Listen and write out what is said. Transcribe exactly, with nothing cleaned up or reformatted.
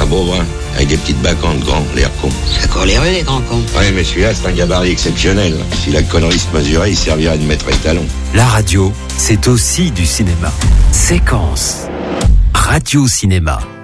beau, hein, avec des petites bacantes grands, l'air con. Ça court les rues, les grands cons. Ouais, mais celui-là, c'est un gabarit exceptionnel. Si la connerie se mesurait, il servirait de maître étalon. La radio, c'est aussi du cinéma. Séquence. Radio Cinéma.